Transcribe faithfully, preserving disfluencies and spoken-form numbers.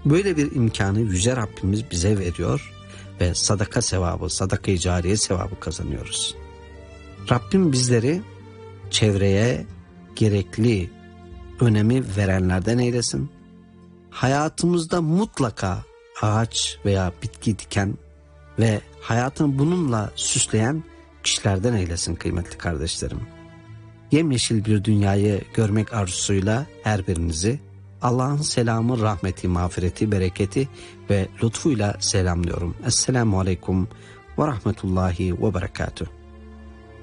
Böyle bir imkanı Yüce Rabbimiz bize veriyor ve sadaka sevabı, sadaka-i cariye sevabı kazanıyoruz. Rabbim bizleri çevreye gerekli önemi verenlerden eylesin. Hayatımızda mutlaka ağaç veya bitki diken ve hayatını bununla süsleyen kişilerden eylesin kıymetli kardeşlerim. Yemyeşil bir dünyayı görmek arzusuyla her birinizi Allah'ın selamı, rahmeti, mağfireti, bereketi ve lütfuyla selamlıyorum. Esselamu Aleyküm ve Rahmetullahi ve Berekatuhu.